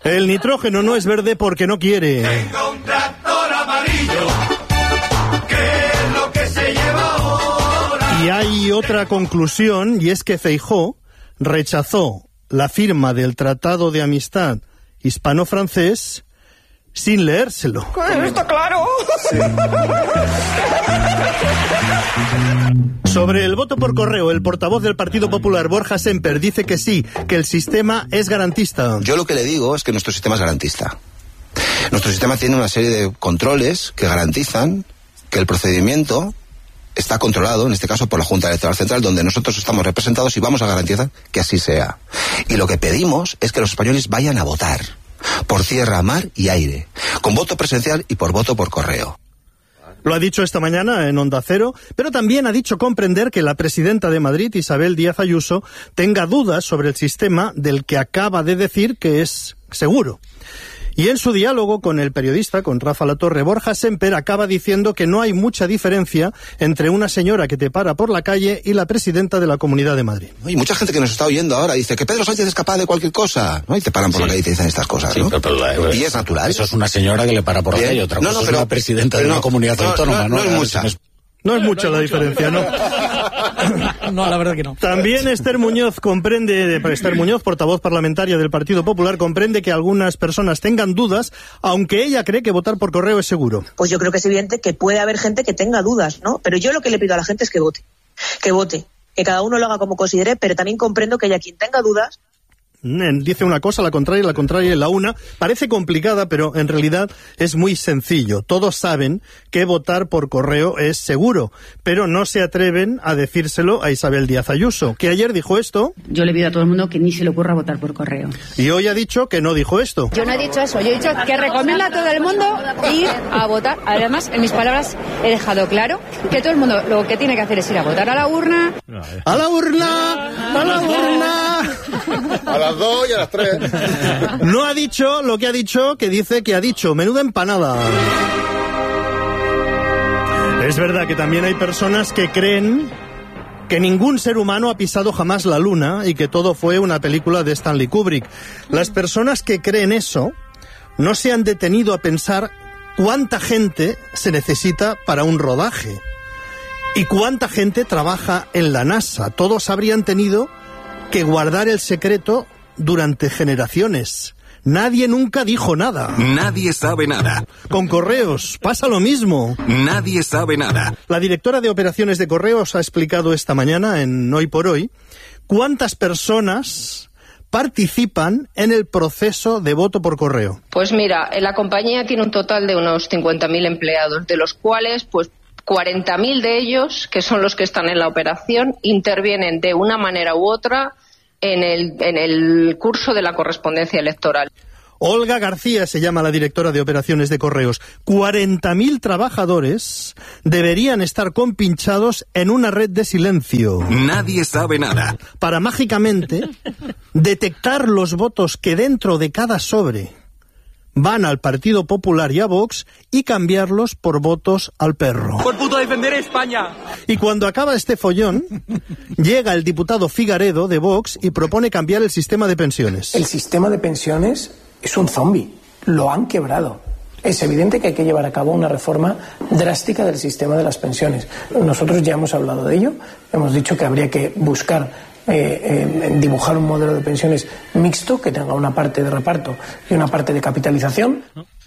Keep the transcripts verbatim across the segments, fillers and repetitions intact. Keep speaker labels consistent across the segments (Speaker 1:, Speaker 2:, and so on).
Speaker 1: El nitrógeno no es verde porque no quiere.
Speaker 2: Tengo un tractor amarillo, que es lo que se lleva ahora.
Speaker 1: Y hay otra conclusión, y es que Feijóo rechazó la firma del Tratado de Amistad hispano-francés sin leérselo.
Speaker 3: Está claro.
Speaker 1: Sí. Sobre el voto por correo, el portavoz del Partido Popular, Borja Semper, dice que sí, que el sistema es garantista.
Speaker 4: Yo lo que le digo es que nuestro sistema es garantista. Nuestro sistema tiene una serie de controles que garantizan que el procedimiento está controlado, en este caso por la Junta Electoral Central, donde nosotros estamos representados y vamos a garantizar que así sea. Y lo que pedimos es que los españoles vayan a votar por tierra, mar y aire, con voto presencial y por voto por correo.
Speaker 1: Lo ha dicho esta mañana en Onda Cero, pero también ha dicho comprender que la presidenta de Madrid, Isabel Díaz Ayuso, tenga dudas sobre el sistema del que acaba de decir que es seguro. Y en su diálogo con el periodista, con Rafa Latorre, Borja Semper acaba diciendo que no hay mucha diferencia entre una señora que te para por la calle y la presidenta de la Comunidad de Madrid.
Speaker 4: Hay mucha gente que nos está oyendo ahora dice que Pedro Sánchez es capaz de cualquier cosa, ¿no? Y te paran por sí. la calle y te dicen estas cosas, ¿no? Sí, pero, pero, y es natural.
Speaker 5: Eso es una señora que le para por la calle, otra cosa no, no, pero, es una presidenta de no, una comunidad no, autónoma, ¿no?
Speaker 4: No, no, no es mucha.
Speaker 1: No es mucha la diferencia, ¿no?
Speaker 3: No, la verdad que no.
Speaker 1: También Esther Muñoz comprende, Esther Muñoz, portavoz parlamentaria del Partido Popular, comprende que algunas personas tengan dudas, aunque ella cree que votar por correo es seguro.
Speaker 6: Pues yo creo que es evidente que puede haber gente que tenga dudas, ¿no? Pero yo lo que le pido a la gente es que vote, que vote, que cada uno lo haga como considere, pero también comprendo que haya quien tenga dudas.
Speaker 1: Dice una cosa, la contraria, la contraria y la una. Parece complicada, pero en realidad es muy sencillo. Todos saben que votar por correo es seguro, pero no se atreven a decírselo a Isabel Díaz Ayuso, que ayer dijo esto.
Speaker 7: Yo le pido a todo el mundo que ni se le ocurra votar por correo.
Speaker 1: Y hoy ha dicho que no dijo esto.
Speaker 8: Yo no he dicho eso, yo he dicho que recomiendo a todo el mundo ir a votar. Además, en mis palabras he dejado claro que todo el mundo lo que tiene que hacer es ir a votar a la urna.
Speaker 1: ¡A la urna! ¡A la urna!
Speaker 4: A las dos y a las tres.
Speaker 1: No ha dicho lo que ha dicho, que dice que ha dicho. Menuda empanada. Es verdad que también hay personas que creen que ningún ser humano ha pisado jamás la luna y que todo fue una película de Stanley Kubrick. Las personas que creen eso no se han detenido a pensar cuánta gente se necesita para un rodaje y cuánta gente trabaja en la NASA. Todos habrían tenido que guardar el secreto durante generaciones. Nadie nunca dijo nada.
Speaker 9: Nadie sabe nada.
Speaker 1: Con correos pasa lo mismo.
Speaker 9: Nadie sabe nada.
Speaker 1: La directora de operaciones de correos ha explicado esta mañana en Hoy por Hoy cuántas personas participan en el proceso de voto por correo.
Speaker 10: Pues mira, la compañía tiene un total de unos cincuenta mil empleados, de los cuales pues cuarenta mil de ellos, que son los que están en la operación, intervienen de una manera u otra en el, en el curso de la correspondencia electoral.
Speaker 1: Olga García se llama la directora de operaciones de correos. cuarenta mil trabajadores deberían estar compinchados en una red de silencio.
Speaker 9: Nadie sabe nada.
Speaker 1: Para mágicamente detectar los votos que dentro de cada sobre van al Partido Popular y a Vox y cambiarlos por votos al perro.
Speaker 3: ¡Por puto defender España!
Speaker 1: Y cuando acaba este follón, llega el diputado Figaredo de Vox y propone cambiar el sistema de pensiones.
Speaker 11: El sistema de pensiones es un zombi. Lo han quebrado. Es evidente que hay que llevar a cabo una reforma drástica del sistema de las pensiones. Nosotros ya hemos hablado de ello. Hemos dicho que habría que buscar Eh, eh, dibujar un modelo de pensiones mixto que tenga una parte de reparto y una parte de capitalización.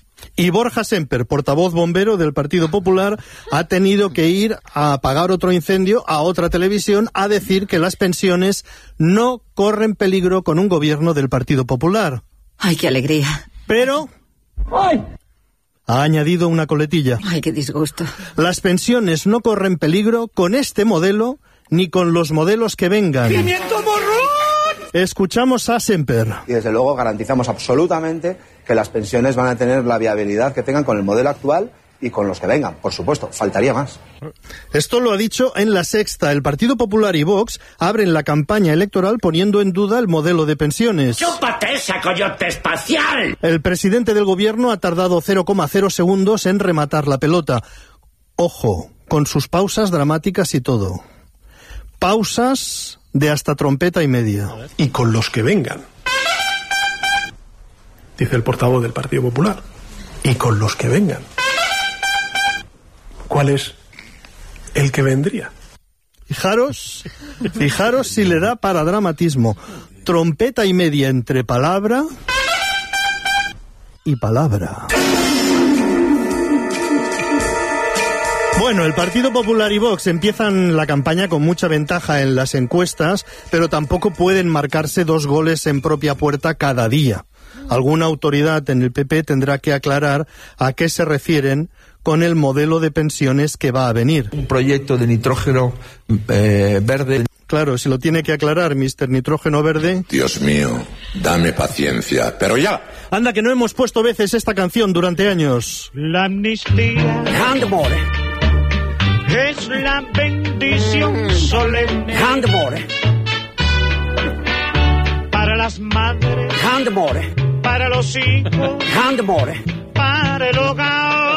Speaker 1: Y Borja Semper, portavoz bombero del Partido Popular, ha tenido que ir a apagar otro incendio a otra televisión a decir que las pensiones no corren peligro con un gobierno del Partido Popular.
Speaker 7: ¡Ay, qué alegría!
Speaker 1: Pero
Speaker 3: ¡ay!
Speaker 1: Ha añadido una coletilla.
Speaker 7: ¡Ay, qué disgusto!
Speaker 1: Las pensiones no corren peligro con este modelo ni con los modelos que vengan.
Speaker 3: ¡Pimiento morrón!
Speaker 1: Escuchamos a Semper.
Speaker 12: Y desde luego garantizamos absolutamente que las pensiones van a tener la viabilidad que tengan con el modelo actual y con los que vengan, por supuesto, faltaría más.
Speaker 1: Esto lo ha dicho en La Sexta. El Partido Popular y Vox abren la campaña electoral poniendo en duda el modelo de pensiones.
Speaker 13: ¡Chúpate esa coyote espacial!
Speaker 1: El presidente del gobierno ha tardado cero coma cero segundos en rematar la pelota. Ojo, con sus pausas dramáticas y todo. Pausas de hasta trompeta y media.
Speaker 14: Y con los que vengan.
Speaker 11: dice el portavoz del Partido Popular, y con los que vengan. ¿Cuál es el que vendría?
Speaker 1: Fijaros, fijaros si le da para dramatismo. Trompeta y media entre palabra y palabra. Bueno, el Partido Popular y Vox empiezan la campaña con mucha ventaja en las encuestas, pero tampoco pueden marcarse dos goles en propia puerta cada día. Alguna autoridad en el P P tendrá que aclarar a qué se refieren con el modelo de pensiones que va a venir.
Speaker 14: Un proyecto de nitrógeno eh, verde.
Speaker 1: Claro, si lo tiene que aclarar mister Nitrógeno Verde.
Speaker 15: Dios mío, dame paciencia, pero ya.
Speaker 1: Anda, que no hemos puesto veces esta canción durante años.
Speaker 16: La amnistía
Speaker 17: Handmore.
Speaker 16: es la bendición solemne
Speaker 17: Handmore.
Speaker 16: para las madres,
Speaker 17: Handmore.
Speaker 16: para los hijos,
Speaker 17: Handmore.
Speaker 16: para el hogar.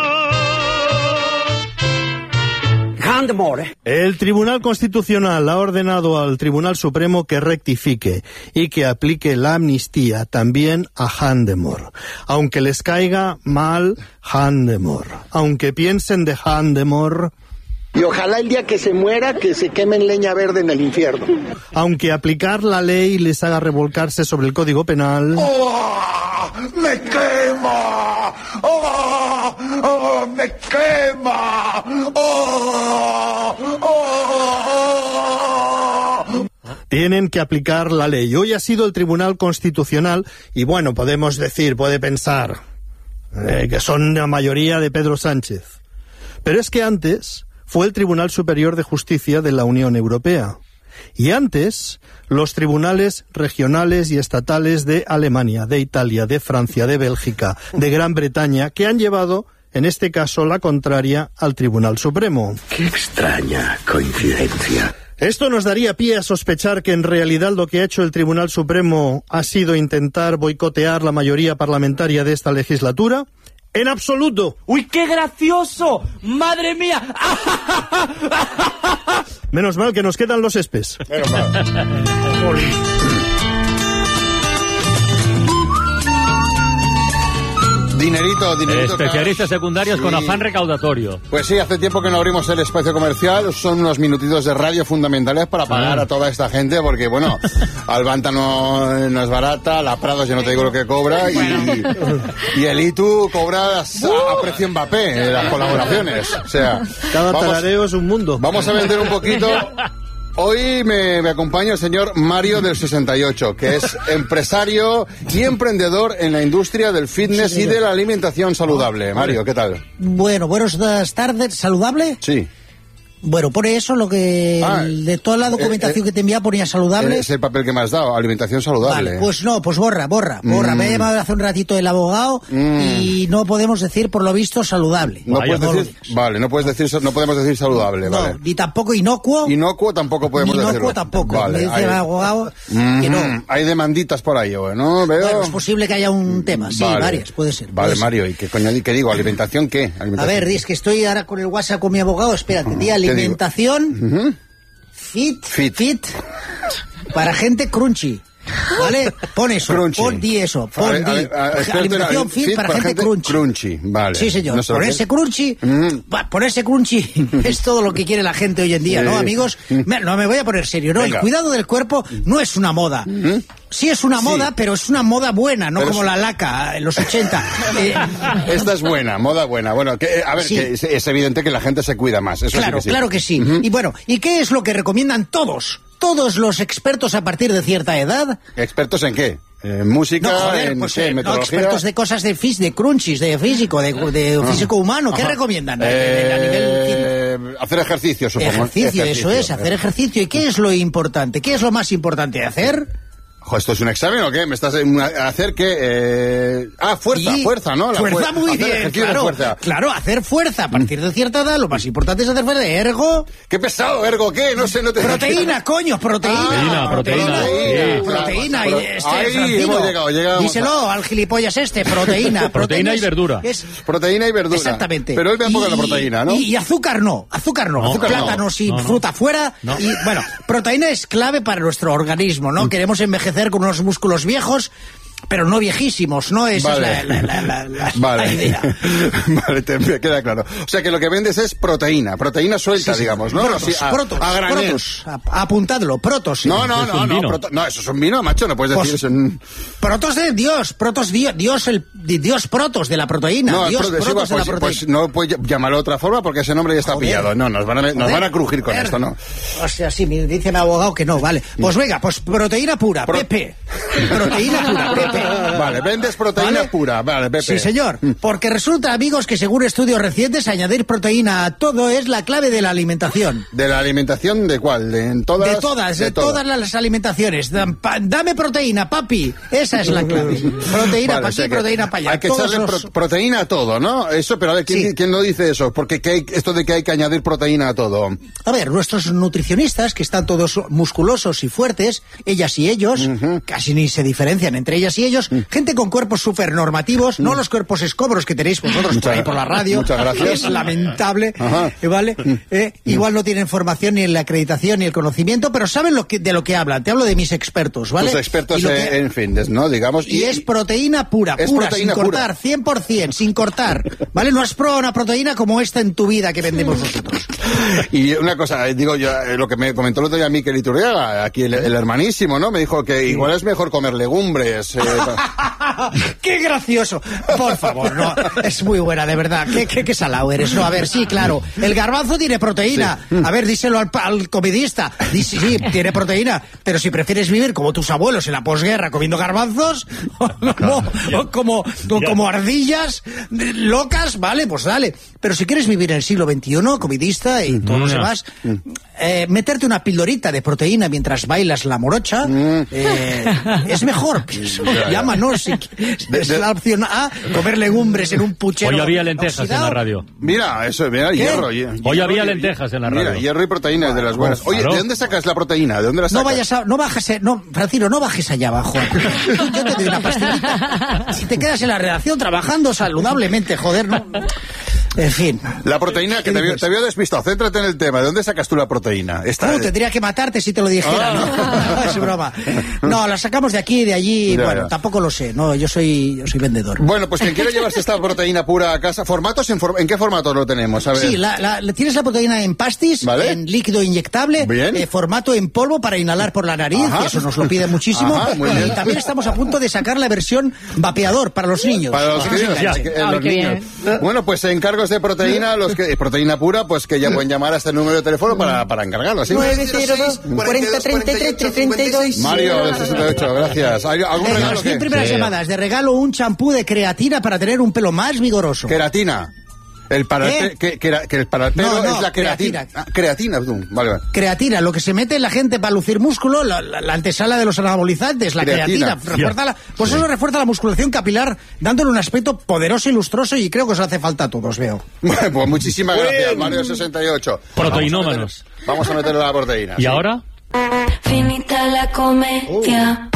Speaker 17: Handmore.
Speaker 1: El Tribunal Constitucional ha ordenado al Tribunal Supremo que rectifique y que aplique la amnistía también a Handemore. Aunque les caiga mal Handemore, aunque piensen de Handemore.
Speaker 18: Y ojalá el día que se muera, que se quemen leña verde en el infierno.
Speaker 1: Aunque aplicar la ley les haga revolcarse sobre el Código Penal.
Speaker 2: ¡Oh! ¡Me quema! ¡Oh! ¡Oh! ¡Me quema! ¡Oh! ¡Oh!
Speaker 1: Tienen que aplicar la ley. Hoy ha sido el Tribunal Constitucional y, bueno, podemos decir, puede pensar eh, que son la mayoría de Pedro Sánchez. Pero es que antes fue el Tribunal Superior de Justicia de la Unión Europea. Y antes, los tribunales regionales y estatales de Alemania, de Italia, de Francia, de Bélgica, de Gran Bretaña, que han llevado, en este caso, la contraria al Tribunal Supremo.
Speaker 13: ¡Qué extraña coincidencia!
Speaker 1: Esto nos daría pie a sospechar que en realidad lo que ha hecho el Tribunal Supremo ha sido intentar boicotear la mayoría parlamentaria de esta legislatura. ¡En absoluto!
Speaker 3: ¡Uy, qué gracioso! ¡Madre mía!
Speaker 1: Menos mal que nos quedan los espes.
Speaker 5: Menos mal. Dinerito, dinerito.
Speaker 19: Especialistas
Speaker 5: cash.
Speaker 19: secundarios
Speaker 5: Sí.
Speaker 19: con afán recaudatorio.
Speaker 5: Pues sí, hace tiempo que no abrimos el espacio comercial. Son unos minutitos de radio fundamentales para pagar
Speaker 19: Ah.
Speaker 5: a toda esta gente, porque, bueno, Albanta no, no es barata, la Prados ya no te digo lo que cobra, y, y el I T U cobra a, a precio Mbappé en las colaboraciones. O sea,
Speaker 1: cada
Speaker 5: vamos,
Speaker 1: talareo es un mundo.
Speaker 5: Vamos a vender un poquito. Hoy me, me acompaña el señor Mario del sesenta y ocho, que es empresario y emprendedor en la industria del fitness sí, y de la alimentación saludable. Mario, ¿qué tal?
Speaker 17: Bueno, buenas tardes. ¿Saludable?
Speaker 5: Sí.
Speaker 17: Bueno, pone eso lo que...
Speaker 5: Ah,
Speaker 17: de toda la documentación
Speaker 5: eh, eh,
Speaker 17: que te envía ponía saludable.
Speaker 5: Es el papel que me has dado, alimentación saludable.
Speaker 17: Vale, pues no, pues borra, borra, borra. Mm. Me ha llamado hace un ratito el abogado mm. y no podemos decir, por lo visto, saludable.
Speaker 5: No puedes
Speaker 17: no
Speaker 5: decir, vale, no puedes decir, no podemos decir saludable,
Speaker 17: no,
Speaker 5: vale.
Speaker 17: Ni tampoco inocuo.
Speaker 5: Inocuo tampoco podemos
Speaker 17: ni
Speaker 5: decirlo.
Speaker 17: Inocuo tampoco.
Speaker 5: Vale,
Speaker 17: me dice
Speaker 5: hay,
Speaker 17: el abogado
Speaker 5: mm,
Speaker 17: que no.
Speaker 5: Hay demanditas por ahí, ¿no? Veo.
Speaker 17: Bueno, es posible que haya un tema, sí, vale. varias, puede ser.
Speaker 5: Vale,
Speaker 17: puede ser.
Speaker 5: Mario, ¿y qué coño qué digo? ¿Alimentación qué? ¿Alimentación?
Speaker 17: A ver, es que estoy ahora con el WhatsApp con mi abogado, espérate, di alimentación. Uh-huh. Fit, fit, fit, para gente crunchy, ¿vale? Pon eso, crunchy. Pon di eso, pon a ver, di. A ver, a ver, alimentación fit, fit para, para gente, gente crunchy.
Speaker 5: Crunchy, vale.
Speaker 17: Sí, señor. No ponerse crunchy, mm. ponerse crunchy es todo lo que quiere la gente hoy en día, ¿no, amigos? Me, no me voy a poner serio, ¿no? Venga. El cuidado del cuerpo no es una moda. ¿Mm? Sí es una moda, sí. pero es una moda buena, no pero como es... la laca en los ochenta. eh...
Speaker 5: Esta es buena, moda buena. Bueno, que, a ver, sí. que es, es evidente que la gente se cuida más. Eso
Speaker 17: claro,
Speaker 5: sí que sí.
Speaker 17: claro que sí. Uh-huh. Y bueno, ¿y qué es lo que recomiendan todos? Todos los expertos a partir de cierta edad.
Speaker 5: ¿Expertos en qué? ¿En música?
Speaker 17: No, joder,
Speaker 5: ¿En
Speaker 17: pues,
Speaker 5: qué?
Speaker 17: Eh,
Speaker 5: ¿Metodología?
Speaker 17: No, expertos de cosas de fis, de crunchies, de físico, de, de
Speaker 5: ah.
Speaker 17: físico humano. ¿Qué
Speaker 5: Ajá.
Speaker 17: recomiendan?
Speaker 5: Eh,
Speaker 17: a nivel
Speaker 5: hacer ejercicio, supongo.
Speaker 17: Ejercicio, ejercicio, eso es, hacer ejercicio. ¿Y qué es lo importante? ¿Qué es lo más importante de hacer?
Speaker 5: ¿Esto es un examen o qué? ¿Me estás a hacer qué? Eh... Ah, fuerza, sí, fuerza, ¿no? La
Speaker 17: fuerza, muy
Speaker 5: hacer
Speaker 17: bien, claro,
Speaker 5: fuerza.
Speaker 17: claro, hacer fuerza a partir de cierta edad, lo más importante es hacer fuerza. Ergo...
Speaker 5: ¡Qué pesado, ergo qué! No sé, no te...
Speaker 17: Proteína, coño, proteína.
Speaker 19: Ah, proteína, proteína.
Speaker 17: Proteína, proteína.
Speaker 5: Pero,
Speaker 17: este,
Speaker 5: ahí
Speaker 17: Francino,
Speaker 5: hemos llegado, llegamos
Speaker 17: díselo
Speaker 5: a...
Speaker 17: al gilipollas este, proteína.
Speaker 19: Proteína y verdura.
Speaker 17: Es...
Speaker 5: Proteína y verdura.
Speaker 17: Exactamente.
Speaker 5: Pero él me enfoca en la proteína, ¿no?
Speaker 17: Y, y azúcar no, azúcar no.
Speaker 5: no azúcar
Speaker 17: Plátanos
Speaker 5: no.
Speaker 17: y
Speaker 19: no, no.
Speaker 17: fruta fuera. No. Y bueno, proteína es clave para nuestro organismo, ¿no? Mm. Queremos envejecer con unos músculos viejos pero no viejísimos, ¿no? Esa
Speaker 5: Vale.
Speaker 17: es la, la, la, la,
Speaker 5: Vale.
Speaker 17: la idea.
Speaker 5: Vale, te me queda claro. O sea que lo que vendes es proteína, proteína suelta,
Speaker 17: Sí, sí.
Speaker 5: digamos, ¿no?
Speaker 17: Protos,
Speaker 5: Así, a,
Speaker 17: protos,
Speaker 5: a granel.
Speaker 17: protos. A- apuntadlo, protos. sí.
Speaker 5: No, no,
Speaker 19: Es
Speaker 5: no,
Speaker 19: un
Speaker 5: no,
Speaker 19: vino.
Speaker 5: proto- no, eso es un vino, macho, no puedes decir
Speaker 17: Pues-
Speaker 5: eso. en-
Speaker 17: Protos de Dios, protos Dios, Dios el Dios protos de la proteína,
Speaker 5: No,
Speaker 17: Dios
Speaker 5: es proto- sí,
Speaker 17: protos de la
Speaker 5: pues,
Speaker 17: proteína.
Speaker 5: pues no puedes llamarlo de otra forma porque ese nombre ya está
Speaker 17: Joder.
Speaker 5: pillado. No, nos van a, nos
Speaker 17: Joder.
Speaker 5: van a crujir con
Speaker 17: Joder.
Speaker 5: esto, ¿no?
Speaker 17: O sea, sí, me dice mi abogado que no, vale. Pues venga, pues proteína pura,
Speaker 5: Pro-
Speaker 17: Pepe. Proteína pura, Pepe.
Speaker 5: Vale, vendes proteína
Speaker 17: ¿Vale?
Speaker 5: pura, vale, Pepe.
Speaker 17: Sí, señor. Porque resulta, amigos, que según estudios recientes, añadir proteína a todo es la clave de la alimentación.
Speaker 5: ¿De la alimentación de cuál? ¿De en todas?
Speaker 17: De todas, de, todas las alimentaciones. Da- pa- Dame proteína, papi. Esa es la clave. Proteína
Speaker 5: Vale,
Speaker 17: para
Speaker 5: o sea
Speaker 17: aquí,
Speaker 5: que
Speaker 17: proteína para allá.
Speaker 5: Hay que
Speaker 17: Todos
Speaker 5: echarle
Speaker 17: los-
Speaker 5: pro- proteína a todo, ¿no? Eso, pero a ver, ¿quién,
Speaker 17: Sí.
Speaker 5: quién no dice eso? Porque ¿qué hay, esto de que hay que añadir proteína a todo.
Speaker 17: A ver, nuestros nutricionistas, que están todos musculosos y fuertes, ellas y ellos, casi ni se diferencian entre ellas y ellos, gente con cuerpos súper normativos, no los cuerpos escobros que tenéis vosotros por ahí por la radio,
Speaker 5: muchas gracias.
Speaker 17: es lamentable,
Speaker 5: Ajá.
Speaker 17: eh, ¿vale? Eh, igual no tienen formación ni en la acreditación ni el conocimiento, pero saben lo que, de lo que hablan. Te hablo de mis expertos, ¿vale?
Speaker 5: Tus expertos
Speaker 17: Y lo
Speaker 5: en,
Speaker 17: que-
Speaker 5: en fitness, ¿no? Digamos.
Speaker 17: Y es proteína pura,
Speaker 5: Es
Speaker 17: pura,
Speaker 5: proteína
Speaker 17: sin
Speaker 5: pura.
Speaker 17: cortar, cien por ciento, sin cortar, ¿vale? No has probado una proteína como esta en tu vida que vendemos nosotros.
Speaker 5: Y una cosa, eh, digo yo, eh, lo que me comentó el otro día Miquel Iturriaga, aquí el, el hermanísimo, ¿no? Me dijo que igual es mejor comer legumbres. eh, pa-
Speaker 17: ¡Qué gracioso! Por favor, no, es muy buena, de verdad. ¿Qué, qué, qué salado eres? No, a ver, sí, claro. El garbanzo tiene proteína. A ver, díselo al, al comidista. Dice, sí, tiene proteína. Pero si prefieres vivir como tus abuelos en la posguerra comiendo garbanzos, o como, o como, o como ardillas eh, locas, vale, pues dale. Pero si quieres vivir en el siglo veintiuno, comidista y todo lo
Speaker 19: Ya.
Speaker 17: demás, eh, meterte una pildorita de proteína mientras bailas la morocha eh, es mejor. Eso
Speaker 5: Ya, ya.
Speaker 17: llámanos. Si es la opción A, comer legumbres en un puchero.
Speaker 19: Hoy había lentejas
Speaker 17: oxidado.
Speaker 19: en la radio.
Speaker 5: Mira, eso, mira,
Speaker 17: ¿Qué?
Speaker 5: hierro. hie-
Speaker 19: Hoy
Speaker 5: hierro
Speaker 19: había
Speaker 5: y-
Speaker 19: lentejas en la
Speaker 5: Mira,
Speaker 19: radio.
Speaker 5: hierro y proteínas de las buenas. Oye,
Speaker 19: Claro.
Speaker 5: ¿de dónde sacas la proteína? ¿De dónde la sacas?
Speaker 17: No vayas a, no bajes, eh, no, Francino, no bajes allá abajo. Yo te doy una pastillita. Si te quedas en la redacción trabajando saludablemente, joder, no. En fin.
Speaker 5: La proteína, que
Speaker 17: ¿Qué
Speaker 5: te, veo-
Speaker 17: dices?
Speaker 5: te veo despistado. Céntrate en el tema. ¿De dónde sacas tú la proteína? Esta,
Speaker 17: Uh, tendría que matarte si te lo dijera, ¿no? Es broma. No, la sacamos de aquí y de allí.
Speaker 5: Ya,
Speaker 17: bueno,
Speaker 5: ya.
Speaker 17: tampoco lo sé. No, yo soy, yo soy vendedor.
Speaker 5: Bueno, pues quien quiera llevarse esta proteína pura a casa, ¿formatos en, for- ¿en qué formatos lo tenemos? A ver.
Speaker 17: Sí, la, la- la- tienes la proteína en pastis,
Speaker 5: Vale.
Speaker 17: en líquido inyectable,
Speaker 5: Bien.
Speaker 17: eh, formato en polvo para inhalar por la nariz,
Speaker 5: Ajá.
Speaker 17: y eso nos lo pide muchísimo.
Speaker 5: Ajá, muy bien.
Speaker 17: Y también estamos a punto de sacar la versión vapeador para los niños.
Speaker 5: Para los
Speaker 17: Ah,
Speaker 5: niños,
Speaker 17: sí,
Speaker 5: eh,
Speaker 17: sí.
Speaker 5: que- eh,
Speaker 8: Ay,
Speaker 5: los
Speaker 8: qué
Speaker 5: niños. Bueno, pues encargos de proteína, los que eh, proteína pura, pues que ya pueden llamar a este número de teléfono para, para encargarlo, ¿sí?
Speaker 17: nueve cero dos, cuarenta, treinta y tres, treinta y dos.
Speaker 5: Mario, del sesenta y ocho, gracias. ¿Hay algún
Speaker 17: Venga,
Speaker 5: regalo
Speaker 17: las cien
Speaker 5: que?
Speaker 17: primeras
Speaker 19: Sí.
Speaker 17: llamadas. De regalo un champú de creatina para tener un pelo más vigoroso.
Speaker 5: Queratina. El para, el
Speaker 17: ¿Eh?
Speaker 5: pe- que, que, era- que el para el pelo
Speaker 17: No, no,
Speaker 5: es la queratina.
Speaker 17: creatina.
Speaker 5: Ah, creatina, tú. Vale, vale.
Speaker 17: Creatina, lo que se mete en la gente para lucir músculo, la, la- la antesala de los anabolizantes, la
Speaker 5: Creatina.
Speaker 17: creatina, refuerza la, pues eso refuerza la musculación capilar, dándole un aspecto poderoso y lustroso, y creo que os hace falta a todos, veo.
Speaker 5: Bueno, pues muchísimas gracias, Mario sesenta y ocho.
Speaker 19: Proteinómanos.
Speaker 5: Vamos a meterle la proteína.
Speaker 19: ¿Y
Speaker 5: sí.
Speaker 19: ahora?
Speaker 20: Finita la comedia.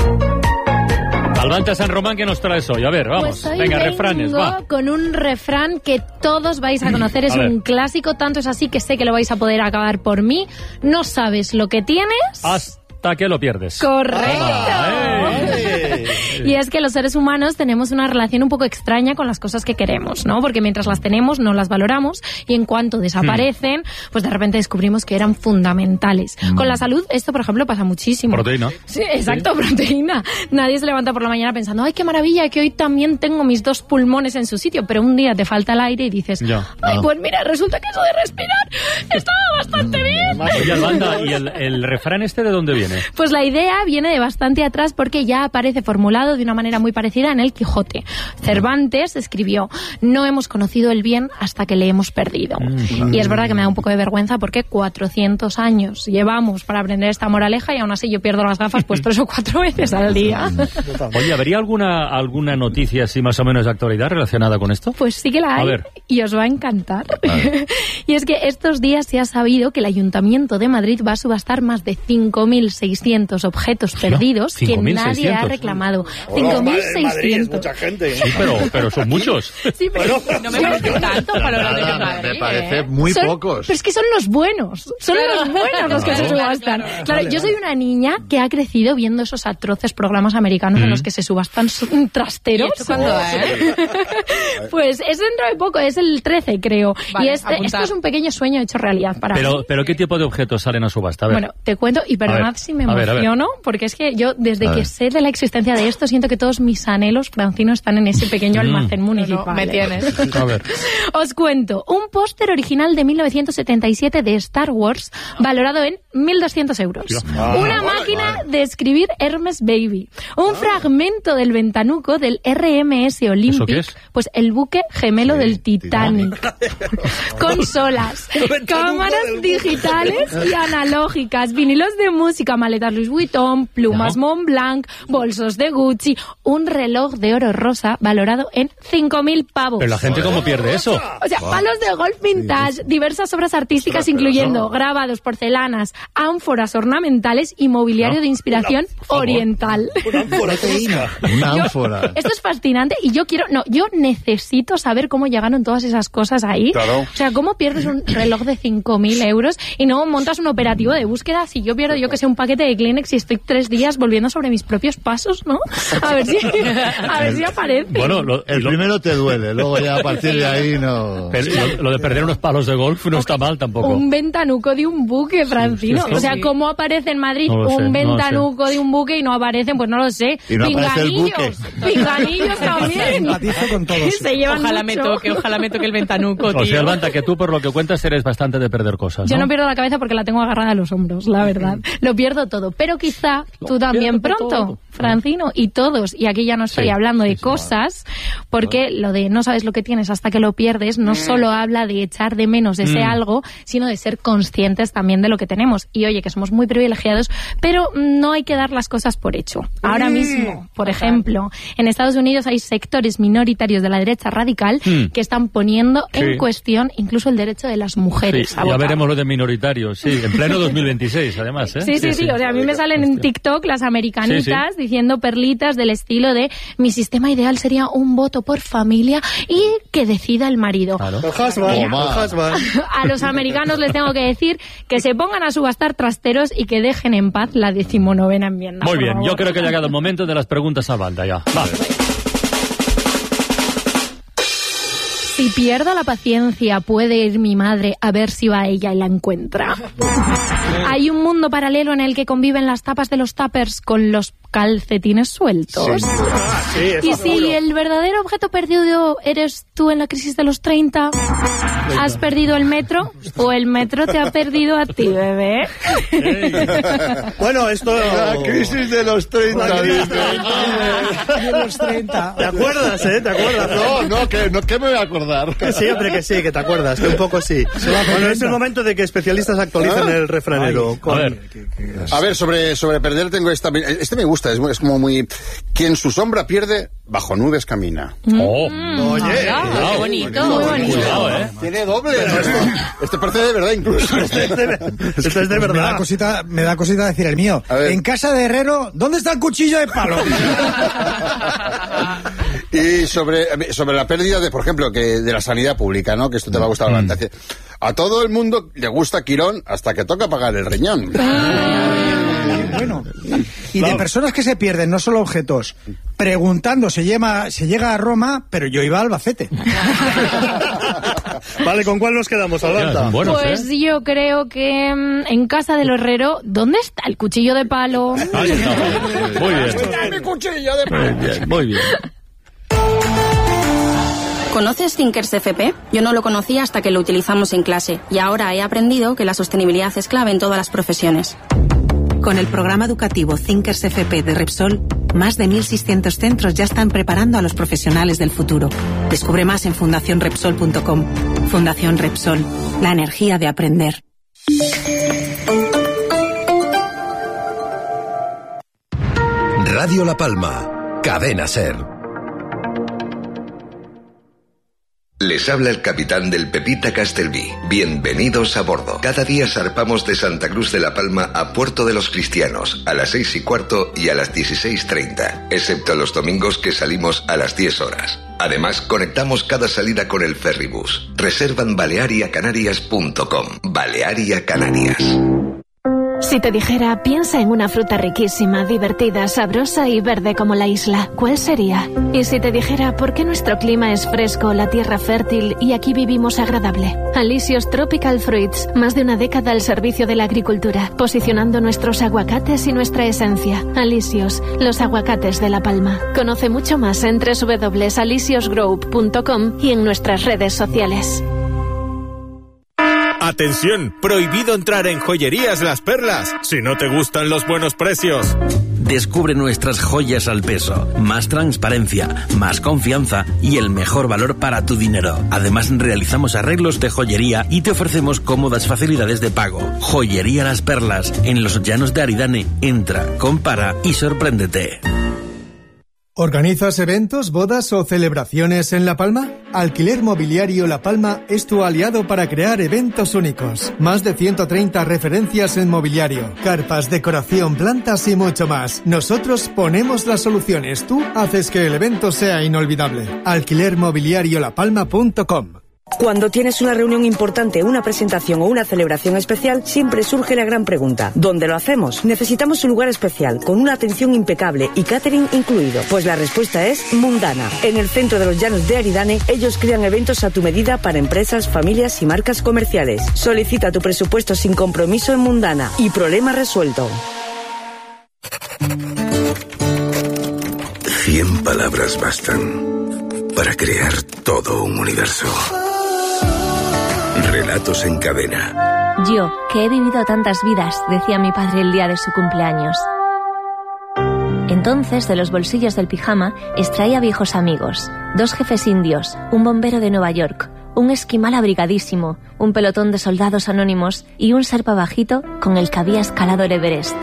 Speaker 19: Alvante San Román, ¿qué nos traes hoy? A ver, vamos.
Speaker 21: Pues hoy
Speaker 19: Venga,
Speaker 21: vengo
Speaker 19: refranes, va.
Speaker 21: con un refrán que todos vais a conocer, es
Speaker 19: A ver.
Speaker 21: un clásico, tanto es así que sé que lo vais a poder acabar por mí. No sabes lo que tienes.
Speaker 19: Hasta que lo pierdes.
Speaker 21: Correcto.
Speaker 19: Toma, ¡eh!
Speaker 21: Y es que los seres humanos tenemos una relación un poco extraña con las cosas que queremos, ¿no? Porque mientras las tenemos no las valoramos y en cuanto desaparecen, pues de repente descubrimos que eran fundamentales. Con la salud esto, por ejemplo, pasa muchísimo.
Speaker 19: Proteína.
Speaker 21: Sí, exacto, proteína. Nadie se levanta por la mañana pensando, ay, qué maravilla, que hoy también tengo mis dos pulmones en su sitio, pero un día te falta el aire y dices,
Speaker 19: Ya.
Speaker 21: ay,
Speaker 19: Ah.
Speaker 21: pues mira, resulta que eso de respirar estaba bastante bien.
Speaker 19: Oye, Alvanda, ¿y el, el refrán este de dónde viene?
Speaker 21: Pues la idea viene de bastante atrás porque ya aparece formulado de una manera muy parecida en el Quijote. Cervantes escribió, no hemos conocido el bien hasta que le hemos perdido. Y es verdad que me da un poco de vergüenza porque cuatrocientos años llevamos para aprender esta moraleja y aún así yo pierdo las gafas pues tres o cuatro veces al día.
Speaker 19: Oye, ¿habría alguna alguna noticia así más o menos de actualidad relacionada con esto?
Speaker 21: Pues sí que la
Speaker 19: A
Speaker 21: hay
Speaker 19: ver.
Speaker 21: y os va a encantar. Y es que estos días se ha sabido que el Ayuntamiento de Madrid va a subastar más de cinco mil seiscientos objetos perdidos que
Speaker 19: cinco mil
Speaker 21: nadie ha
Speaker 19: seiscientos.
Speaker 21: reclamado llamado.
Speaker 1: Oh,
Speaker 21: cinco mil
Speaker 1: Madrid, es
Speaker 21: seiscientos.
Speaker 1: mucha gente.
Speaker 19: Sí, pero, pero son muchos.
Speaker 21: Sí, pero
Speaker 6: No me parece tanto para lo de Madrid.
Speaker 22: Me parece muy
Speaker 21: Son-
Speaker 22: pocos.
Speaker 21: Pero es que son los buenos. Son
Speaker 6: Claro.
Speaker 21: los buenos los que se
Speaker 6: Claro,
Speaker 21: subastan.
Speaker 6: claro,
Speaker 21: Claro, yo soy una niña que ha crecido viendo esos atroces programas americanos en
Speaker 19: Mm.
Speaker 21: los que se subastan su- trasteros.
Speaker 6: ¿Y esto cuándo es?
Speaker 21: Pues es dentro de poco, es el trece, creo.
Speaker 6: Vale,
Speaker 21: y este,
Speaker 6: apuntar.
Speaker 21: esto es un pequeño sueño hecho realidad para mí.
Speaker 19: Pero, pero ¿qué tipo de objetos salen a subasta? A ver.
Speaker 21: Bueno, te cuento, y perdonad
Speaker 19: ver,
Speaker 21: si me
Speaker 19: a ver, a ver.
Speaker 21: emociono, porque es que yo, desde
Speaker 19: A
Speaker 21: que
Speaker 19: ver.
Speaker 21: sé de la existencia de esto, siento que todos mis anhelos, Francino, están en ese pequeño
Speaker 19: Mm.
Speaker 21: almacén municipal.
Speaker 6: No, me tienes.
Speaker 19: A ver.
Speaker 21: Os cuento, un póster original de mil novecientos setenta y siete de Star Wars, valorado en mil doscientos euros.
Speaker 19: Ah,
Speaker 21: Una máquina de escribir Hermes Baby. Un fragmento del ventanuco del R M S Olympic.
Speaker 19: ¿Eso qué es?
Speaker 21: Pues el buque gemelo del Titanic. Consolas, cámaras digitales y analógicas, vinilos de música, maletas Louis Vuitton, plumas Montblanc, bolsos de Gucci, un reloj de oro rosa valorado en cinco mil pavos.
Speaker 19: Pero la gente cómo pierde eso.
Speaker 21: O sea, palos de golf vintage, diversas obras artísticas incluyendo grabados, porcelanas, ánforas ornamentales y mobiliario de inspiración oriental.
Speaker 22: Una
Speaker 21: Yo-
Speaker 22: ánfora.
Speaker 21: Esto es fascinante y yo quiero, no, yo necesito saber cómo llegaron todas esas cosas ahí.
Speaker 5: Claro.
Speaker 21: O sea, cómo pierdes un reloj de cinco mil euros y no montas un operativo de búsqueda si yo pierdo, yo que sé, un paquete de Kleenex y estoy tres días volviendo sobre mis propios pasos, ¿no? A ver si, a ver si aparece.
Speaker 19: Bueno, lo,
Speaker 22: El
Speaker 19: lo-
Speaker 22: primero te duele, luego ya a partir de ahí no...
Speaker 19: pero lo, lo de perder unos palos de golf no está mal tampoco.
Speaker 21: Un ventanuco de un buque, Francino.
Speaker 19: sí,
Speaker 21: O sea,
Speaker 6: sí.
Speaker 21: ¿cómo aparece en Madrid
Speaker 19: No lo sé,
Speaker 21: un
Speaker 19: no lo
Speaker 21: ventanuco de un buque y no aparecen? Pues no lo sé.
Speaker 22: Y no aparece el buque.
Speaker 21: Pinganillos. Pinganillos también.
Speaker 17: Empatizo con todos.
Speaker 21: Se llevan
Speaker 6: Ojalá me
Speaker 21: mucho.
Speaker 6: toque, ojalá me toque el ventanuco, tío.
Speaker 19: O sea, Levanta, que tú por lo que cuentas eres bastante de perder cosas,
Speaker 21: Yo
Speaker 19: ¿no?
Speaker 21: no pierdo la cabeza porque la tengo agarrada a los hombros, la verdad. Lo pierdo todo. Pero quizá tú también
Speaker 19: pierde
Speaker 21: pronto,
Speaker 19: todo.
Speaker 21: Francino, y todos. Y aquí ya no estoy
Speaker 19: Sí,
Speaker 21: hablando de
Speaker 19: sí, sí,
Speaker 21: cosas, porque lo de no sabes lo que tienes hasta que lo pierdes no solo habla de echar de menos ese
Speaker 19: Mm.
Speaker 21: algo, sino de ser conscientes también de lo que tenemos. Y oye, que somos muy privilegiados, pero no hay que dar las cosas por hecho. Ahora mismo, por ejemplo, en Estados Unidos hay sectores minoritarios de la derecha radical
Speaker 19: Mm.
Speaker 21: que están poniendo
Speaker 19: Sí.
Speaker 21: en cuestión incluso el derecho de las mujeres
Speaker 19: Sí,
Speaker 21: a
Speaker 19: ya
Speaker 21: votar.
Speaker 19: veremos lo de minoritarios, sí, en pleno dos mil veintiséis, además, ¿eh?
Speaker 21: Sí, sí, sí, o sea, a mí me salen en TikTok las americanitas
Speaker 19: Sí,
Speaker 21: diciendo perlitas del estilo de mi sistema ideal sería un voto por familia y que decida el marido.
Speaker 19: Claro.
Speaker 1: El husband, el husband.
Speaker 21: A los americanos les tengo que decir que se pongan a subastar trasteros y que dejen en paz la decimonovena enmienda.
Speaker 19: Muy
Speaker 21: por
Speaker 19: bien,
Speaker 21: favor.
Speaker 19: yo creo que ha llegado el momento de las preguntas a banda ya. Va.
Speaker 21: Si pierdo la paciencia, puede ir mi madre a ver si va ella y la encuentra. Hay un mundo paralelo en el que conviven las tapas de los tuppers con los calcetines sueltos.
Speaker 1: Sí. Ah, sí, eso
Speaker 21: Y si
Speaker 1: seguro.
Speaker 21: el verdadero objeto perdido eres tú en la crisis de los treinta, ¿has perdido el metro o el metro te ha perdido a ti, bebé?
Speaker 1: Bueno, esto...
Speaker 22: La crisis de los treinta,
Speaker 1: La crisis
Speaker 22: dice.
Speaker 17: De los treinta.
Speaker 1: ¿Te acuerdas, eh? ¿Te acuerdas?
Speaker 22: No, no, que, no, que me voy a acordar.
Speaker 1: Que sí, hombre, que sí, que te acuerdas, que un poco sí. Bueno, es el momento de que especialistas actualicen el refranero. Con-
Speaker 19: A ver,
Speaker 5: A ver, sobre, sobre perder tengo esta... Este me gusta, es, muy- es como muy... Quien su sombra pierde, bajo nubes camina.
Speaker 19: oh,
Speaker 1: Oye,
Speaker 6: Ah,
Speaker 19: cuidado,
Speaker 6: qué bonito.
Speaker 21: Muy bonito.
Speaker 19: cuidado, ¿eh?
Speaker 5: Tiene doble. ¿no? Esto, este parece de verdad incluso.
Speaker 1: Este es de, este es de
Speaker 17: Me da
Speaker 1: verdad.
Speaker 17: cosita, me da cosita decir el mío.
Speaker 5: A ver.
Speaker 17: En casa de Herrero, ¿dónde está el cuchillo de palo?
Speaker 5: Y sobre, sobre la pérdida de, por ejemplo, que de la sanidad pública, ¿no? Que esto te va a gustar bastante. A todo el mundo le gusta Quirón hasta que toca pagar el riñón.
Speaker 17: Bueno. Y de personas que se pierden, no solo objetos, preguntando, se, lleva, se llega a Roma, pero yo iba a Albacete.
Speaker 1: Vale, ¿con cuál nos quedamos,
Speaker 19: Ya,
Speaker 1: Alberta?
Speaker 19: son buenos,
Speaker 21: Pues
Speaker 19: ¿eh?
Speaker 21: yo creo que mm, en casa del herrero, ¿dónde está el cuchillo de palo?
Speaker 19: Ahí está. Muy bien.
Speaker 5: ¡Mi cuchillo de
Speaker 19: Muy bien, muy bien.
Speaker 23: ¿Conoces Thinkers F P? Yo no lo conocía hasta que lo utilizamos en clase y ahora he aprendido que la sostenibilidad es clave en todas las profesiones.
Speaker 24: Con el programa educativo Thinkers F P de Repsol, más de mil seiscientos centros ya están preparando a los profesionales del futuro. Descubre más en fundación repsol punto com. Fundación Repsol, la energía de aprender.
Speaker 25: Radio La Palma, Cadena Ser. Les habla el capitán del Pepita Castelví. Bienvenidos a bordo. Cada día zarpamos de Santa Cruz de la Palma a Puerto de los Cristianos a las seis y cuarto y a las dieciséis treinta, excepto los domingos que salimos a las diez horas. Además, conectamos cada salida con el Ferribus. Reserva en balearia canarias punto com. Balearia Canarias.
Speaker 4: Si te dijera, piensa en una fruta riquísima, divertida, sabrosa y verde como la isla, ¿cuál sería? Y si te dijera, ¿por qué nuestro clima es fresco, la tierra fértil y aquí vivimos agradable? Alisios Tropical Fruits, más de una década al servicio de la agricultura, posicionando nuestros aguacates y nuestra esencia. Alisios, los aguacates de La Palma. Conoce mucho más en doble u doble u doble u punto alisios group punto com y en nuestras redes sociales.
Speaker 7: Atención, prohibido entrar en Joyerías Las Perlas si no te gustan los buenos precios.
Speaker 9: Descubre nuestras joyas al peso, más transparencia, más confianza y el mejor valor para tu dinero. Además, realizamos arreglos de joyería y te ofrecemos cómodas facilidades de pago. Joyería Las Perlas, en los llanos de Aridane. Entra, compara y sorpréndete.
Speaker 10: ¿Organizas eventos, bodas o celebraciones en La Palma? Alquiler Mobiliario La Palma es tu aliado para crear eventos únicos. Más de ciento treinta referencias en mobiliario, carpas, decoración, plantas y mucho más. Nosotros ponemos las soluciones, tú haces que el evento sea inolvidable. alquiler mobiliario la palma punto com.
Speaker 12: Cuando tienes una reunión importante, una presentación o una celebración especial, siempre surge la gran pregunta: ¿dónde lo hacemos? Necesitamos un lugar especial, con una atención impecable y catering incluido. Pues la respuesta es Mundana. En el centro de los llanos de Aridane, ellos crean eventos a tu medida para empresas, familias y marcas comerciales. Solicita tu presupuesto sin compromiso en Mundana y problema resuelto.
Speaker 13: Cien palabras bastan para crear todo un universo. Relatos en cadena.
Speaker 4: Yo, que he vivido tantas vidas, decía mi padre el día de su cumpleaños. Entonces, de los bolsillos del pijama, extraía viejos amigos. Dos jefes indios, un bombero de Nueva York, un esquimal abrigadísimo, un pelotón de soldados anónimos y un serpa bajito con el que había escalado el Everest.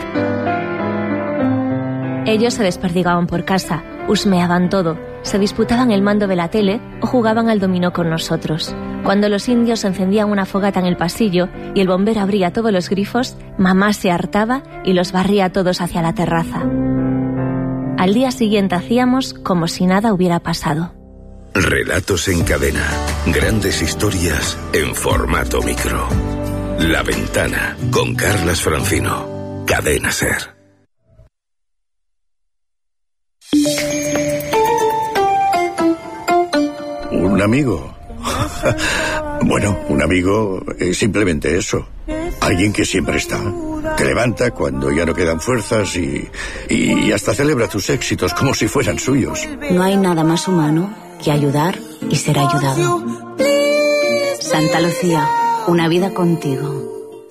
Speaker 4: Ellos se desperdigaban por casa, husmeaban todo, se disputaban el mando de la tele o jugaban al dominó con nosotros. Cuando los indios encendían una fogata en el pasillo y el bombero abría todos los grifos, mamá se hartaba y los barría todos hacia la terraza. Al día siguiente hacíamos como si nada hubiera pasado.
Speaker 13: Relatos en cadena. Grandes historias en formato micro. La Ventana, con Carlas Francino. Cadena SER.
Speaker 26: Un amigo. Bueno, un amigo es simplemente eso. Alguien que siempre está. Te levanta cuando ya no quedan fuerzas y, y hasta celebra tus éxitos como si fueran suyos.
Speaker 27: No hay nada más humano que ayudar y ser ayudado. Santa Lucía, una vida contigo.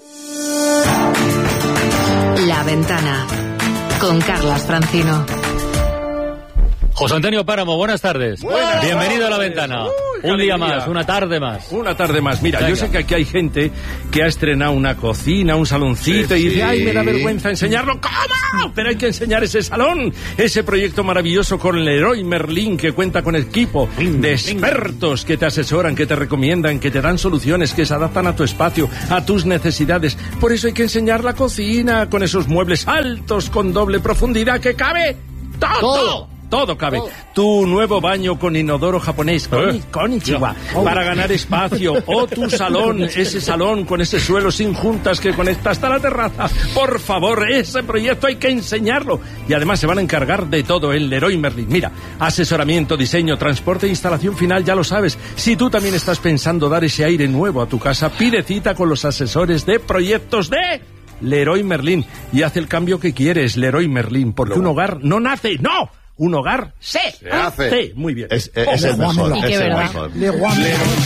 Speaker 24: La Ventana, con Carlas Francino.
Speaker 19: José Antonio Páramo, buenas tardes.
Speaker 22: Buenas
Speaker 19: Bienvenido
Speaker 22: tardes.
Speaker 19: a La Ventana.
Speaker 22: Uy,
Speaker 19: Un día
Speaker 22: alegría.
Speaker 19: más, una tarde más.
Speaker 22: Una tarde más. Mira,
Speaker 19: Venga.
Speaker 22: yo sé que aquí hay gente que ha estrenado una cocina, un saloncito,
Speaker 19: Sí,
Speaker 22: y dice,
Speaker 19: sí.
Speaker 22: ay, me da vergüenza enseñarlo. ¿Cómo? Pero hay que enseñar ese salón, ese proyecto maravilloso con Leroy Merlin, que cuenta con equipo de expertos que te asesoran, que te recomiendan, que te dan soluciones, que se adaptan a tu espacio, a tus necesidades. Por eso hay que enseñar la cocina con esos muebles altos, con doble profundidad, que cabe todo.
Speaker 5: Todo.
Speaker 22: Todo cabe. Tu nuevo baño con inodoro japonés, con,
Speaker 19: Eh.
Speaker 22: con Ichiwa,
Speaker 19: Oh.
Speaker 22: para ganar espacio. O tu salón, ese salón con ese suelo sin juntas que conecta hasta la terraza. Por favor, ese proyecto hay que enseñarlo. Y además se van a encargar de todo en Leroy Merlin. Mira, asesoramiento, diseño, transporte e instalación final, ya lo sabes. Si tú también estás pensando dar ese aire nuevo a tu casa, pide cita con los asesores de proyectos de Leroy Merlin y haz el cambio que quieres, Leroy Merlin, porque un hogar no nace, ¡no! Un hogar se,
Speaker 5: Se hace.
Speaker 22: Sí, muy bien. Es, es- es el mejor,
Speaker 21: Y qué
Speaker 22: es el
Speaker 21: verdad.
Speaker 22: mejor.
Speaker 10: Le guamo.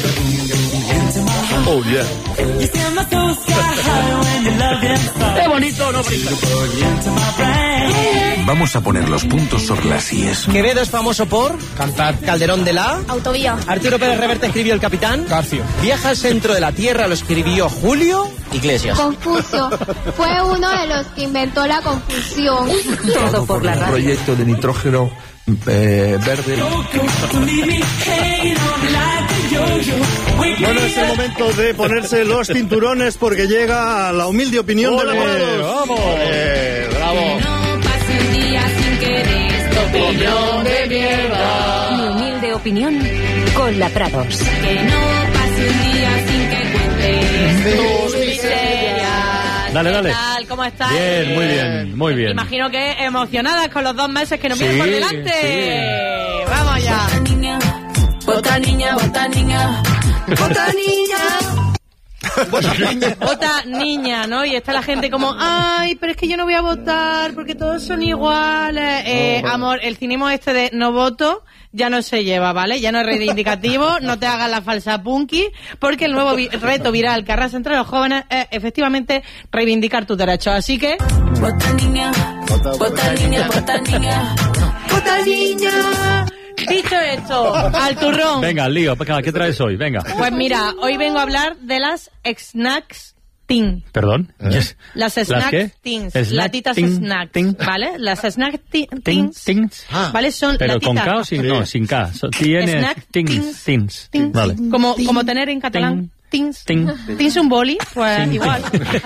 Speaker 22: Oh, yeah.
Speaker 3: ¡Qué bonito, no bonito!
Speaker 25: Vamos a poner los puntos sobre las íes.
Speaker 3: Quevedo es famoso por cantar Calderón de la
Speaker 21: Autovía.
Speaker 3: Arturo Pérez Reverte escribió El Capitán. García. Viaja al centro de la Tierra lo escribió Julio Iglesias.
Speaker 28: Confucio. Fue uno de los que inventó la confusión.
Speaker 24: Todo por la
Speaker 14: Un
Speaker 24: radio.
Speaker 14: proyecto de nitrógeno eh, verde.
Speaker 1: Bueno, es el momento de ponerse los cinturones porque llega la humilde opinión de Levados.
Speaker 19: ¡Vamos!
Speaker 1: Eh, ¡Bravo!
Speaker 6: No pase un día sin que des tu opinión de mierda.
Speaker 2: Mi humilde opinión con la Prados.
Speaker 6: Que no pase un día sin que cuentes tus miserias.
Speaker 19: Dale, dale.
Speaker 6: ¿Qué tal? ¿Cómo estás?
Speaker 19: Bien, muy bien, muy bien.
Speaker 6: Imagino que emocionadas con los dos meses que nos
Speaker 19: Sí,
Speaker 6: vienen por delante.
Speaker 19: sí.
Speaker 6: Vamos ya. Otra niña, otra niña, otra niña. Vota niña, ¿no? Y está la gente como, ay, pero es que yo no voy a votar porque todos son iguales. Eh,
Speaker 8: Oh,
Speaker 6: amor, el cinismo este de no voto ya no se lleva, ¿vale? Ya no es reivindicativo, no te hagas la falsa punky, porque el nuevo vi- reto viral que arrasa entre los jóvenes es efectivamente reivindicar tus derechos. Así que... Vota niña, vota niña, vota niña, vota niña. Dicho esto, al turrón.
Speaker 19: Venga, lío, ¿qué traes hoy? Venga.
Speaker 6: Pues mira, hoy vengo a hablar de las snacks teen.
Speaker 19: ¿Perdón? Yes.
Speaker 6: Las
Speaker 19: ¿Las
Speaker 6: snack
Speaker 19: qué?
Speaker 6: teens,
Speaker 19: Snack
Speaker 6: latitas
Speaker 19: teen,
Speaker 6: snacks,
Speaker 19: teen.
Speaker 6: ¿vale? Las snack te-
Speaker 19: Tin,
Speaker 6: teens,
Speaker 19: tins.
Speaker 6: ¿vale? Son
Speaker 19: Pero con
Speaker 6: latitas.
Speaker 19: K o sin, no, sin K. So, tiene
Speaker 6: Snack
Speaker 19: tins, tins.
Speaker 6: Teens.
Speaker 19: Vale.
Speaker 6: Como, como tener en catalán. Teens.
Speaker 19: Tin.
Speaker 6: Tienes un boli, pues
Speaker 19: Tin.
Speaker 6: igual.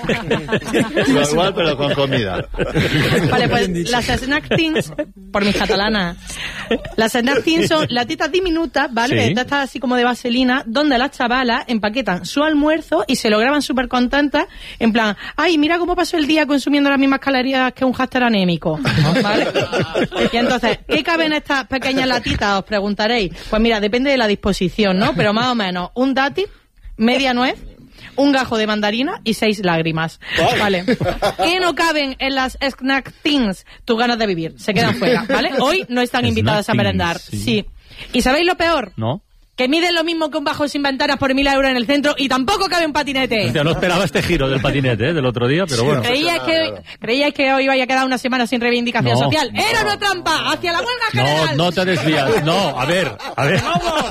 Speaker 1: Igual, pero con comida.
Speaker 6: Vale, pues las snack teens, por mis catalanas, las snack teens son latitas diminutas, ¿vale?
Speaker 8: Sí.
Speaker 6: Estas están así como de vaselina, donde las chavalas empaquetan su almuerzo y se lo graban súper contentas, en plan, ay, mira cómo pasó el día consumiendo las mismas calorías que un hámster anémico, ¿vale? Y entonces, ¿qué cabe en estas pequeñas latitas? Os preguntaréis. Pues mira, depende de la disposición, ¿no? Pero más o menos, un dátil, media nuez, un gajo de mandarina y seis lágrimas. Vale. ¿Qué no caben en las snack teens? Tus ganas de vivir. Se quedan fuera, ¿vale? Hoy no están invitadas a
Speaker 19: Snack
Speaker 6: merendar.
Speaker 19: teens,
Speaker 6: Sí. ¿Y sabéis lo peor?
Speaker 19: ¿No?
Speaker 6: Que miden lo mismo que un bajo sin ventanas por mil euros en el centro y tampoco cabe un patinete.
Speaker 19: Hostia, no esperaba este giro del patinete, ¿eh? Del otro día, pero bueno.
Speaker 6: ¿Creíais que, ¿Creíais que hoy iba a quedar una semana sin reivindicación
Speaker 19: No.
Speaker 6: social? ¡Era una trampa! ¡Hacia la huelga general!
Speaker 19: No, no te desvías. No, a ver, a ver.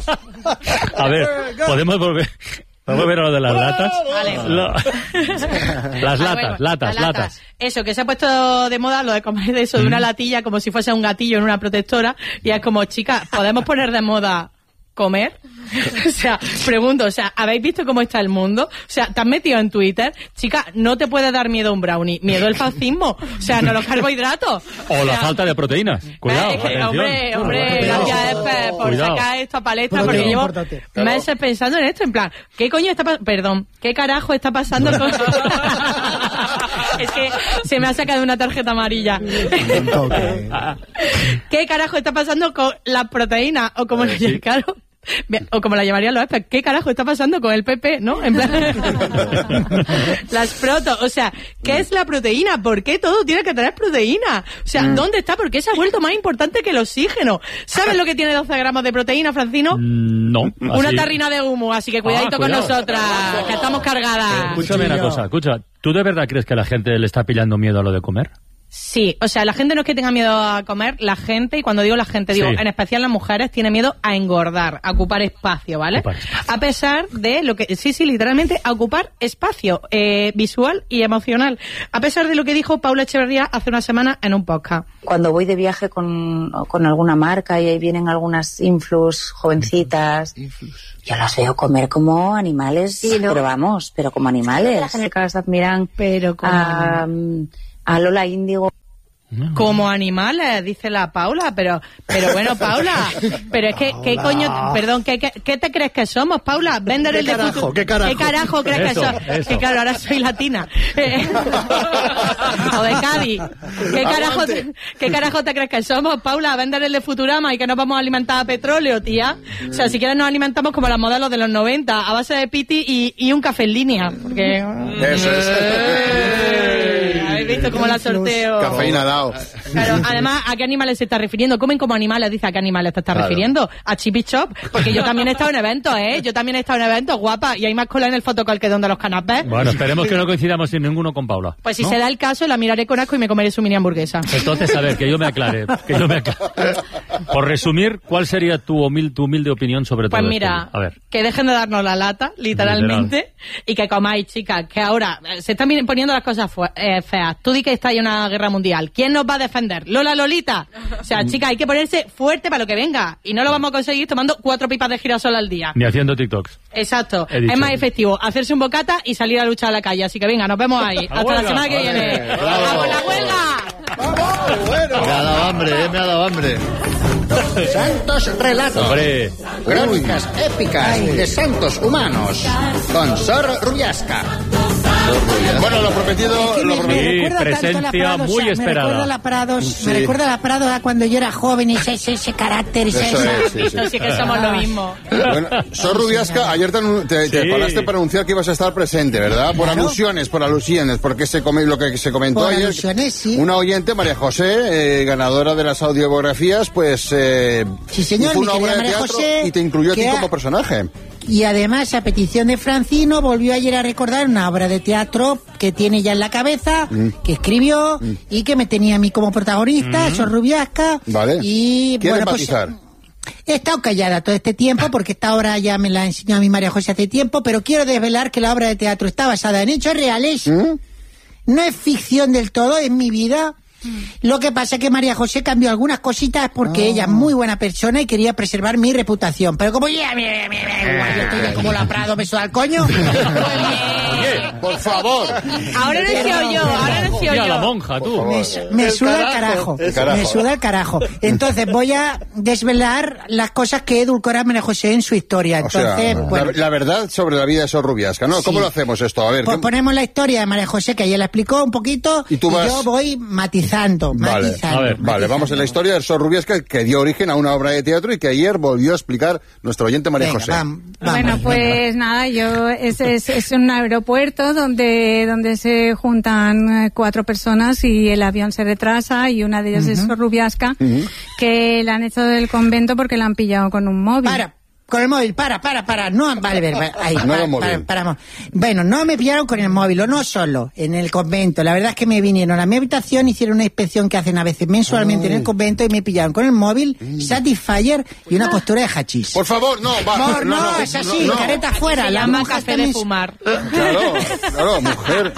Speaker 19: A ver, podemos volver. ¿Podemos ver a lo de las latas?
Speaker 6: Vale.
Speaker 19: Lo- Las
Speaker 6: Ah,
Speaker 19: latas,
Speaker 6: bueno,
Speaker 19: latas,
Speaker 6: la lata.
Speaker 19: latas.
Speaker 6: Eso, que se ha puesto de moda lo de comer de eso, de una latilla, como si fuese un gatillo en una protectora, y es como, chicas, ¿podemos poner de moda comer? O sea, pregunto, o sea, ¿habéis visto cómo está el mundo? O sea, ¿te has metido en Twitter? Chica, no te puede dar miedo un brownie, miedo el fascismo, o sea, no los carbohidratos.
Speaker 19: O la falta de proteínas. Cuidado,
Speaker 6: Es que,
Speaker 19: atención.
Speaker 6: hombre, hombre, gracias Efe, por
Speaker 19: Cuidado.
Speaker 6: sacar esto a palestra,
Speaker 19: Proteína
Speaker 6: porque llevo
Speaker 19: importante.
Speaker 6: meses pensando en esto, en plan, ¿qué coño está pasando? Perdón, ¿qué carajo está pasando con...? Es que se me ha sacado una tarjeta amarilla. ¿Qué carajo está pasando con la proteína? O como, la, claro, o como la llamarían los expertos, ¿qué carajo está pasando con el P P? ¿No? En plan, las proto, o sea, ¿qué es la proteína? ¿Por qué todo tiene que tener proteína? O sea, ¿dónde está? ¿Por qué se ha vuelto más importante que el oxígeno? ¿Sabes lo que tiene doce gramos de proteína, Francino?
Speaker 19: No.
Speaker 6: Una
Speaker 19: así-
Speaker 6: tarrina de humo, así que cuidadito
Speaker 19: Ah,
Speaker 6: con
Speaker 19: cuidado.
Speaker 6: nosotras, que estamos cargadas.
Speaker 19: Escúchame una cosa, escucha. ¿Tú de verdad crees que la gente le está pillando miedo a lo de comer?
Speaker 6: Sí, o sea, la gente no es que tenga miedo a comer, la gente, y cuando digo la gente, digo,
Speaker 19: Sí.
Speaker 6: en especial las mujeres, tiene miedo a engordar, a ocupar espacio, ¿vale? A pesar de lo que, sí, sí, literalmente, a ocupar espacio eh, visual y emocional. A pesar de lo que dijo Paula Echeverría hace una semana en un podcast.
Speaker 27: Cuando voy de viaje con, con alguna marca y ahí vienen algunas influs jovencitas, yo las veo comer como animales, pero vamos, pero como animales. Las chicas admiran
Speaker 6: pero como
Speaker 27: a, a Lola Índigo.
Speaker 6: Como animales, dice la Paula, pero pero bueno, Paula, pero es que, ¿qué coño, perdón, ¿qué, qué, qué te crees que somos, Paula? Vender
Speaker 1: ¿Qué
Speaker 6: el de
Speaker 1: carajo?
Speaker 6: futuro.
Speaker 1: ¿Qué carajo?
Speaker 6: ¿Qué carajo crees
Speaker 1: Eso,
Speaker 6: que somos?
Speaker 1: eso.
Speaker 6: Que claro, ahora soy latina. Eh, o de Cádiz. ¿Qué carajo, te, ¿Qué carajo te crees que somos, Paula? Vender el de Futurama y que nos vamos a alimentar a petróleo, tía. O sea, si quieres nos alimentamos como las modelos de los noventa, a base de piti y, y un café en línea. Porque...
Speaker 5: Eso es.
Speaker 6: ¿Habéis visto cómo la sorteo?
Speaker 5: Cafeína dado.
Speaker 6: Claro, además, ¿a qué animales se está refiriendo? ¿Comen como animales? Dice, ¿a qué animales te estás
Speaker 5: Claro.
Speaker 6: refiriendo? A Chippy Chop, porque yo también he estado en eventos, ¿eh? Yo también he estado en eventos, guapa, y hay más cola en el fotocall que donde los canapés.
Speaker 19: Bueno, esperemos que no coincidamos sin ninguno con Paula.
Speaker 6: Pues si
Speaker 19: ¿no?
Speaker 6: se da el caso, la miraré con asco y me comeré su mini hamburguesa.
Speaker 19: Entonces, a ver, que yo me aclare. Que yo me aclare. Por resumir, ¿cuál sería tu, humil- tu humilde opinión sobre
Speaker 6: Pues
Speaker 19: todo
Speaker 6: mira,
Speaker 19: esto? A ver.
Speaker 6: que dejen de darnos la lata, literalmente, y que comáis, chicas, que ahora eh, se están poniendo las cosas fue- eh, feas. Tú di que está ahí una guerra mundial. ¿Quién nos va a defender defender. Lola Lolita. O sea, chica, hay que ponerse fuerte para lo que venga. Y no lo vamos a conseguir tomando cuatro pipas de girasol al día.
Speaker 19: Ni haciendo TikToks.
Speaker 6: Exacto. Es más efectivo hacerse un bocata y salir a luchar a la calle. Así que venga, nos vemos ahí. Hasta la semana que viene. ¡Vamos, la huelga!
Speaker 5: ¡Vamos! Bueno.
Speaker 8: Me ha dado hambre, eh, me ha dado hambre.
Speaker 11: Santos relatos.
Speaker 19: Hombre.
Speaker 11: Crónicas épicas de santos humanos. Con Sor Rubiasca.
Speaker 5: Bueno, lo prometido...
Speaker 15: Es que me,
Speaker 5: lo
Speaker 15: me
Speaker 5: prometido.
Speaker 15: recuerda
Speaker 19: presencia
Speaker 15: tanto a la Prados,
Speaker 19: muy
Speaker 15: Me
Speaker 19: esperada.
Speaker 15: recuerda a la Prados,
Speaker 5: Sí.
Speaker 15: me recuerda a la Prados a cuando yo era joven y ese, ese, ese carácter, esa,
Speaker 5: Eso
Speaker 15: esa-
Speaker 5: es, sí, sí.
Speaker 6: Esto sí que somos lo mismo.
Speaker 5: Bueno, Sor Rubiasca, ayer te, anu- te, te
Speaker 19: Sí.
Speaker 5: paraste para anunciar que ibas a estar presente, ¿verdad? Por
Speaker 15: Claro.
Speaker 5: alusiones, por alusiones, porque se come, lo que se comentó
Speaker 15: Por
Speaker 5: ayer.
Speaker 15: alusiones, sí.
Speaker 5: Una oyente, María José, eh, ganadora de las audiografías, pues... Eh,
Speaker 15: Sí, señor,
Speaker 5: hizo
Speaker 15: mi
Speaker 5: una
Speaker 15: querida
Speaker 5: obra de
Speaker 15: María
Speaker 5: teatro
Speaker 15: José,
Speaker 5: y te incluyó a ti
Speaker 15: que ha-
Speaker 5: como personaje.
Speaker 15: Y además, a petición de Francino, volvió ayer a recordar una obra de teatro que tiene ya en la cabeza,
Speaker 5: Mm.
Speaker 15: que escribió y que me tenía a mí como protagonista,
Speaker 19: Mm.
Speaker 15: Sor Rubiasca.
Speaker 5: Vale.
Speaker 15: Y
Speaker 5: ¿Quieres
Speaker 15: bueno, pues
Speaker 5: matizar?
Speaker 15: he estado callada todo este tiempo porque esta obra ya me la enseñó a mi María José hace tiempo, pero quiero desvelar que la obra de teatro está basada en hechos reales.
Speaker 5: ¿Mm?
Speaker 15: No es ficción del todo, es mi vida. Lo que pasa es que María José cambió algunas cositas porque ella es muy buena persona y quería preservar mi reputación. Pero como ya, mira, mira, mira, igual yo estoy ya como la Prado, me suda al coño.
Speaker 5: Oye, por favor.
Speaker 6: Ahora no he sido yo, ahora no he sido
Speaker 19: Y a la
Speaker 6: yo.
Speaker 19: monja, tú.
Speaker 15: Me, su- me
Speaker 5: El
Speaker 15: suda el
Speaker 5: carajo,
Speaker 15: carajo.
Speaker 5: el carajo.
Speaker 15: Me suda el carajo. Entonces voy a desvelar las cosas que edulcora María José en su historia.
Speaker 5: O sea,
Speaker 15: Entonces, bueno,
Speaker 5: la, la verdad sobre la vida de Sor Rubiasca, ¿no? ¿Cómo
Speaker 15: Sí.
Speaker 5: lo hacemos esto? A ver,
Speaker 15: pues
Speaker 5: ¿qué-
Speaker 15: ponemos la historia de María José, que ella la explicó un poquito,
Speaker 5: Y tú vas-
Speaker 15: yo voy matizando,
Speaker 5: Vale,
Speaker 15: matizando.
Speaker 19: a ver,
Speaker 5: vale,
Speaker 15: matizando.
Speaker 5: vamos en la historia de Sor Rubiasca, que dio origen a una obra de teatro y que ayer volvió a explicar nuestro oyente María
Speaker 15: Venga,
Speaker 5: José.
Speaker 15: vam- vamos,
Speaker 16: Bueno, pues
Speaker 15: venga.
Speaker 16: nada, yo es, es, es un aeropuerto donde donde se juntan eh, cuatro personas y el avión se retrasa y una de ellas es Sor Rubiasca, que la han hecho del convento porque la han pillado con un móvil.
Speaker 15: Para, con el móvil, para, para, para, no, vale, vale, vale, ahí,
Speaker 5: No
Speaker 15: para,
Speaker 5: lo móvil.
Speaker 15: para, para. Bueno, no me pillaron con el móvil, o no solo, en el convento, la verdad es que me vinieron a mi habitación, hicieron una inspección que hacen a veces mensualmente en el convento y me pillaron con el móvil, Satisfyer y una postura de hachís.
Speaker 5: Por favor, no, va,
Speaker 15: No, no,
Speaker 5: no, no,
Speaker 15: es así,
Speaker 5: no, no.
Speaker 15: careta fuera,
Speaker 6: Se
Speaker 15: las
Speaker 6: llama
Speaker 15: monjas
Speaker 6: café de
Speaker 15: también...
Speaker 6: fumar.
Speaker 5: Claro, claro, mujer.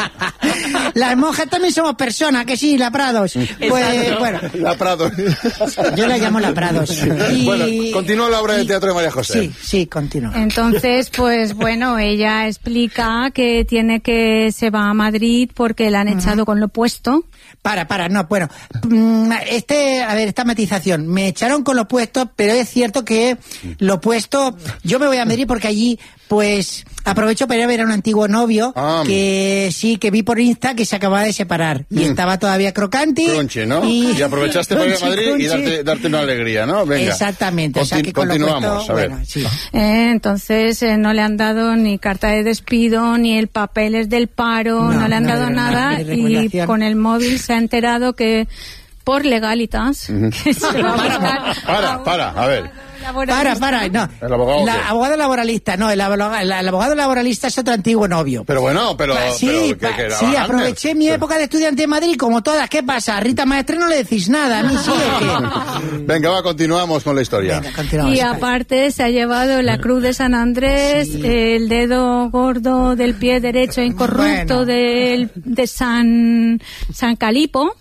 Speaker 15: Las monjas también somos personas, que sí, la Prados. Pues, bueno,
Speaker 5: La Prado.
Speaker 15: yo la llamo la Prados. Y-
Speaker 5: Bueno, continúa la obra de
Speaker 15: y-
Speaker 5: teatro de María José.
Speaker 15: Sí, sí, continúa.
Speaker 16: Entonces, pues bueno, ella explica que tiene que se va a Madrid porque la han echado con lo puesto.
Speaker 15: Para, para, no, bueno, mm, este, a ver, esta matización, me echaron con lo puesto, pero es cierto que lo puesto, yo me voy a Madrid porque allí, pues, aprovecho para ir a ver a un antiguo novio,
Speaker 5: Ah.
Speaker 15: que sí, que vi por Insta que se acababa de separar, y
Speaker 5: Mm.
Speaker 15: estaba todavía crocante.
Speaker 5: Crunchy, ¿no? Y, aprovechaste para ir a
Speaker 15: Crunchy,
Speaker 5: Madrid y
Speaker 15: crunchy.
Speaker 5: darte, darte una alegría, ¿no? Venga.
Speaker 15: Exactamente, o sea
Speaker 5: Conti-
Speaker 15: que con lo
Speaker 5: continuamos,
Speaker 15: puesto,
Speaker 5: a ver.
Speaker 15: bueno, sí.
Speaker 16: Eh, entonces eh, no le han dado ni carta de despido, ni el papeles del paro, no,
Speaker 15: No,
Speaker 16: le han
Speaker 15: no,
Speaker 16: dado
Speaker 15: no, no,
Speaker 16: nada
Speaker 15: ni
Speaker 16: y
Speaker 15: regulación.
Speaker 16: con el móvil se ha enterado que por legalitas que se va a buscar
Speaker 5: Para, para, a ver.
Speaker 15: Para, para, no.
Speaker 5: ¿El abogado
Speaker 15: La,
Speaker 5: qué?
Speaker 15: abogado laboralista, no, el, abogado- el, el abogado laboralista es otro antiguo novio.
Speaker 5: Pero bueno, pero...
Speaker 15: Pa- sí,
Speaker 5: pero, ¿qué-
Speaker 15: pa-
Speaker 5: qué era
Speaker 15: sí,
Speaker 5: antes?
Speaker 15: aproveché mi época de estudiante en Madrid como todas. ¿Qué pasa? A Rita Maestre no le decís nada, a mí sí. ¿o qué?
Speaker 5: Venga, va, continuamos con la historia.
Speaker 16: Y aparte se ha llevado la cruz de San Andrés, el dedo gordo del pie derecho incorrupto del, de San, San Calipo,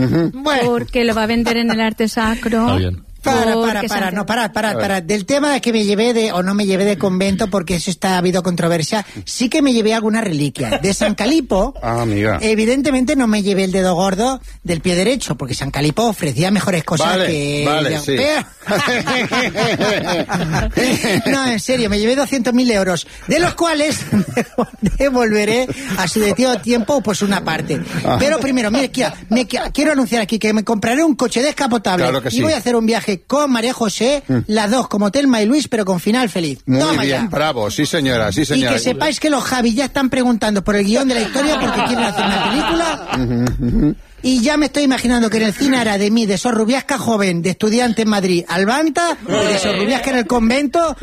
Speaker 16: porque lo va a vender en el arte sacro.
Speaker 15: Para, para,
Speaker 16: porque
Speaker 15: para,
Speaker 16: San-
Speaker 15: no, para, para,
Speaker 5: A ver.
Speaker 15: para. Del tema de que me llevé de, o no me llevé de convento, porque eso está, ha habido controversia, sí que me llevé alguna reliquia. De San Calipo,
Speaker 5: Ah, amiga.
Speaker 15: evidentemente no me llevé el dedo gordo del pie derecho, porque San Calipo ofrecía mejores cosas
Speaker 5: Vale,
Speaker 15: que...
Speaker 5: vale,
Speaker 15: ya-
Speaker 5: sí.
Speaker 15: Pero- no, en serio, me llevé doscientos mil euros, de los cuales devolveré a su debido tiempo pues una parte.
Speaker 5: Ah.
Speaker 15: Pero primero, mire, quiero, me, quiero anunciar aquí que me compraré un coche descapotable
Speaker 5: Claro que
Speaker 15: y
Speaker 5: sí.
Speaker 15: voy a hacer un viaje con María José, las dos como Telma y Luis, pero con final feliz.
Speaker 5: Muy
Speaker 15: Toma
Speaker 5: bien,
Speaker 15: ya.
Speaker 5: bravo, sí señora, sí
Speaker 15: Y
Speaker 5: señora.
Speaker 15: que sepáis que los Javi ya están preguntando por el guión de la historia porque quieren hacer una película. Y ya me estoy imaginando que en el cine hará de mí, de Sor Rubiasca joven, de estudiante en Madrid, Albanta, y de Sor Rubiasca en el convento,